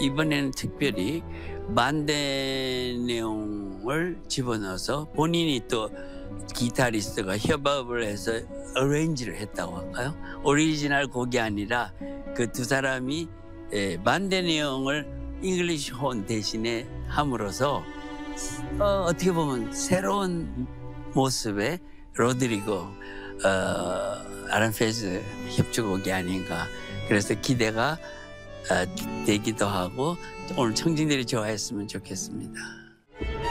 이번에는 특별히 만대내용을 집어넣어서 본인이 또 기타리스트가 협업을 해서 어레인지를 했다고 할까요? 오리지널 곡이 아니라 그 두 사람이 만대내용을 잉글리시 혼 대신에 함으로써 어떻게 보면 새로운 모습의 로드리고 아란 페이스 협주곡이 아닌가. 그래서 기대가 되기도 하고 오늘 청중들이 좋아했으면 좋겠습니다.